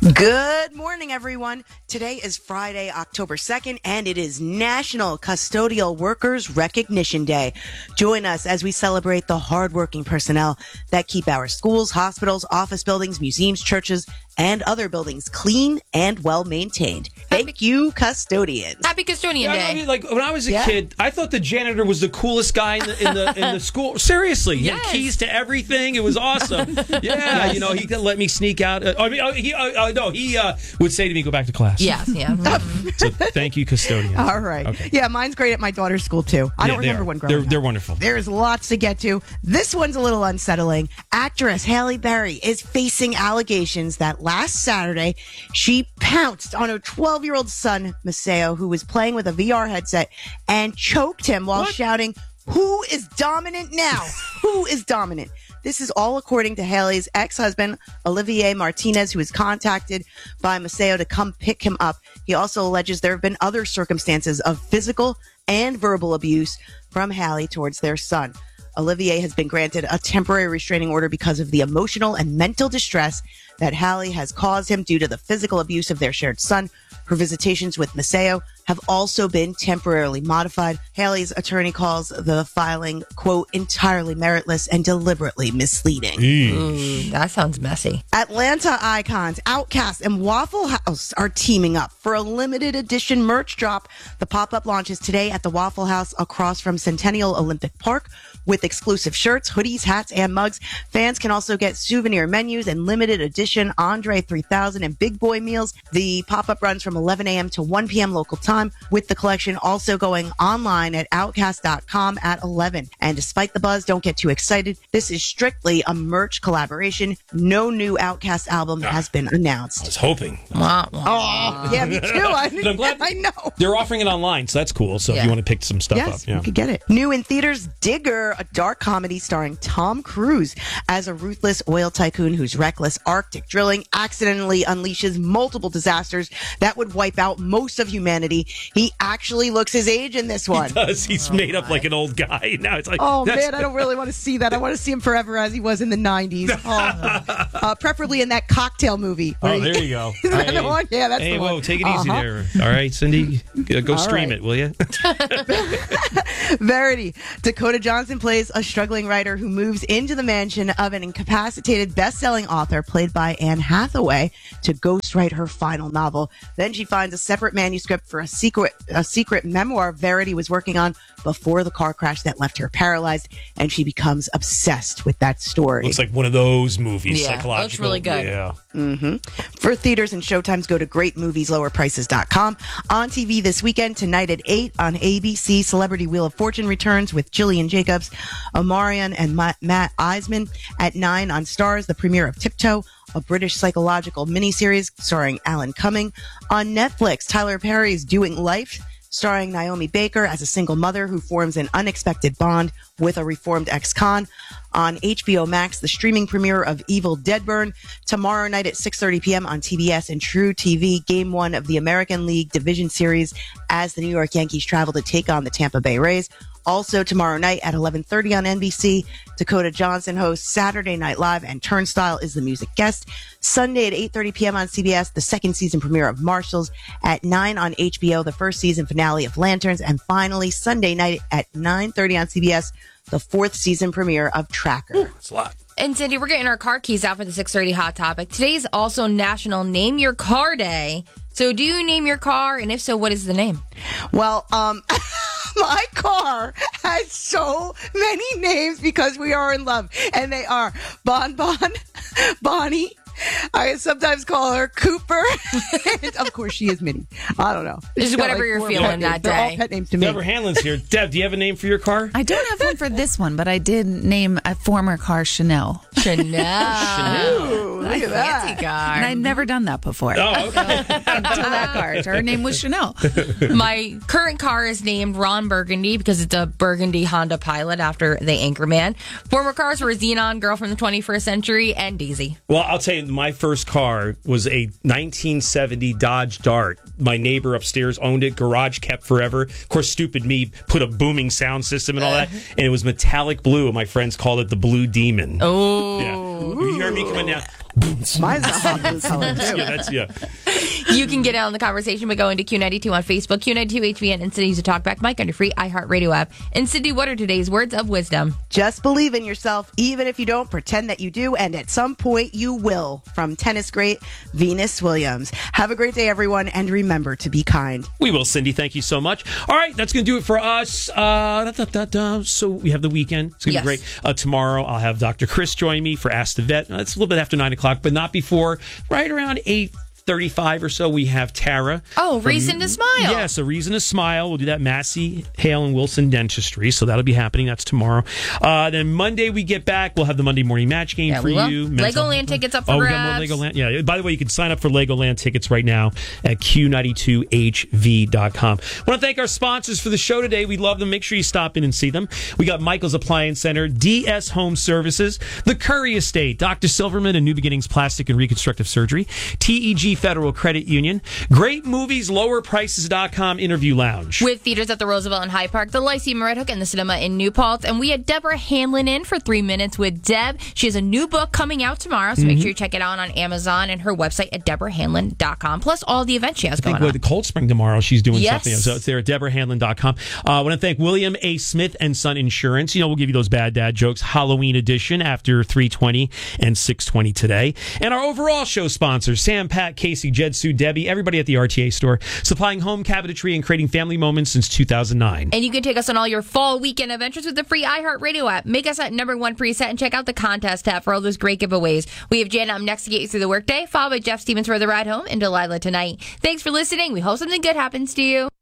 Good morning, everyone. Today is Friday, October 2nd, and it is National Custodial Workers Recognition Day. Join us as we celebrate the hardworking personnel that keep our schools, hospitals, office buildings, museums, churches, and other buildings clean and well maintained. Thank you, custodians. Happy Custodian Day. I mean, like when I was a kid, I thought the janitor was the coolest guy in the school. Seriously, he had keys to everything. It was awesome. Yeah, you know, he could let me sneak out. He would say to me, "Go back to class." Yes, yeah. So thank you, custodian. All right. Okay. Yeah, mine's great at my daughter's school, too. I don't remember one growing up. They're wonderful. There's lots to get to. This one's a little unsettling. Actress Halle Berry is facing allegations that last Saturday, she pounced on her 12-year-old son, Maceo, who was playing with a VR headset, and choked him while shouting, "Who is dominant now? Who is dominant?" This is all according to Haley's ex-husband, Olivier Martinez, who was contacted by Maceo to come pick him up. He also alleges there have been other circumstances of physical and verbal abuse from Haley towards their son. Olivier has been granted a temporary restraining order because of the emotional and mental distress that Haley has caused him due to the physical abuse of their shared son. Her visitations with Maceo have also been temporarily modified. Haley's attorney calls the filing, quote, entirely meritless and deliberately misleading. Ooh, that sounds messy. Atlanta icons Outkast and Waffle House are teaming up for a limited edition merch drop. The pop-up launches today at the Waffle House across from Centennial Olympic Park with exclusive shirts, hoodies, hats, and mugs. Fans can also get souvenir menus and limited edition Andre 3000 and Big Boy meals. The pop-up runs from 11 a.m. to 1 p.m. local time, with the collection also going online at outkast.com at 11. And despite the buzz, don't get too excited. This is strictly a merch collaboration. No new Outkast album has been announced. I was hoping. Oh, yeah, me too. I'm glad I know. they're offering it online, so that's cool. So if you want to pick some stuff Yes, up, yeah. you could get it. New in theaters, Digger, a dark comedy starring Tom Cruise as a ruthless oil tycoon whose reckless Arctic drilling accidentally unleashes multiple disasters that would wipe out most of humanity. He actually looks his age in this one. He does. He's made up like an old guy. Now it's like, Oh, man, I don't really want to see that. I want to see him forever as he was in the 90s. Preferably in that Cocktail movie. Oh, there you go. Is that the one? Yeah, that's hey, the one. whoa, take it easy there. All right, Cindy, go stream it, will you? Verity. Dakota Johnson plays a struggling writer who moves into the mansion of an incapacitated best-selling author played by Anne Hathaway to ghostwrite her final novel. Then she finds a separate manuscript for a secret memoir Verity was working on before the car crash that left her paralyzed, and she becomes obsessed with that story. Looks like one of those movies, psychological. Looks really good. Yeah. For theaters and showtimes, go to greatmovieslowerprices.com. On TV this weekend, tonight at 8 on ABC, Celebrity Wheel of Fortune returns with Jillian Jacobs, Omarion, and Matt Eisman. At 9 on Stars, the premiere of Tiptoe, a British psychological miniseries starring Alan Cumming. On Netflix, Tyler Perry's Doing Life, starring Naomi Baker as a single mother who forms an unexpected bond with a reformed ex-con. On HBO Max, the streaming premiere of Evil Deadburn. Tomorrow night at 6:30 p.m. on TBS and True TV, Game 1 of the American League Division Series as the New York Yankees travel to take on the Tampa Bay Rays. Also tomorrow night at 11:30 on NBC, Dakota Johnson hosts Saturday Night Live and Turnstile is the music guest. Sunday at 8:30 p.m. on CBS, the second season premiere of Marshals. At 9 on HBO, the first season finale of Lanterns. And finally, Sunday night at 9:30 on CBS, the fourth season premiere of Tracker. It's a lot. And Cindy, we're getting our car keys out for the 6:30 Hot Topic. Today's also National Name Your Car Day. So do you name your car? And if so, what is the name? Well, my car has so many names because we are in love. And they are Bon, Bonnie. I sometimes call her Cooper. And of course, she is Minnie. I don't know. Just whatever you're feeling that They're all day. pet names to me. Deborah Hanlon's here. Deb, do you have a name for your car? I don't have one for this one, but I did name a former car Chanel. Chanel. Ooh, look at Fancy that. car. And I'd never done that before. Oh, okay. Until that car. Her name was Chanel. My current car is named Ron Burgundy because it's a Burgundy Honda Pilot after the Anchorman. Former cars were Xenon, Girl from the 21st Century, and Daisy. Well, I'll tell you, my first car was a 1970 Dodge Dart. My neighbor upstairs owned it. Garage kept forever. Of course, stupid me put a booming sound system and all that. And it was metallic blue. And my friends called it the Blue Demon. Oh. Yeah. You hear me coming down. Mine's a hot blue color, too. Yeah. You can get in on the conversation by going to Q92 on Facebook, Q92HVN, and use a TalkBack mic on your free iHeartRadio app. And Cindy, what are today's words of wisdom? Just believe in yourself, even if you don't. Pretend that you do, and at some point you will. From tennis great Venus Williams. Have a great day, everyone, and remember to be kind. We will, Cindy. Thank you so much. All right, that's going to do it for us. So we have the weekend. It's going to be great. Tomorrow, I'll have Dr. Chris join me for Ask the Vet. It's a little bit after 9 o'clock, but not before. Right around 8:35 or so, we have Tara. Oh, Reason to Smile. Yes, a Reason to Smile. We'll do that Massey, Hale, and Wilson Dentistry. So that'll be happening. That's tomorrow. Then Monday we get back. We'll have the Monday morning match game for you. Legoland tickets up for grabs. We got more Legoland. Yeah. By the way, you can sign up for Legoland tickets right now at Q92HV.com. I want to thank our sponsors for the show today. We love them. Make sure you stop in and see them. We got Michael's Appliance Center, DS Home Services, the Curry Estate, Dr. Silverman and New Beginnings Plastic and Reconstructive Surgery, TEG Federal Credit Union, Great Movies, LowerPrices.com Interview Lounge. With theaters at the Roosevelt in Hyde Park, the Lyceum Red Hook, and the Cinema in New Paltz. And we had Deborah Hanlon in for 3 minutes with Deb. She has a new book coming out tomorrow, so make sure you check it out on Amazon and her website at DeborahHanlon.com, plus all the events she has going on. With the Cold Spring tomorrow, she's doing something. So it's there at DeborahHanlon.com. I want to thank William A. Smith and Son Insurance. We'll give you those bad dad jokes, Halloween edition, after 3:20 and 6:20 today. And our overall show sponsors, Sam, Pat, Casey, Jed, Sue, Debbie, everybody at the RTA store, supplying home cabinetry and creating family moments since 2009. And you can take us on all your fall weekend adventures with the free iHeartRadio app. Make us that #1 preset and check out the contest tab for all those great giveaways. We have Jen up next to get you through the workday, followed by Jeff Stevens for the ride home, and Delilah tonight. Thanks for listening. We hope something good happens to you.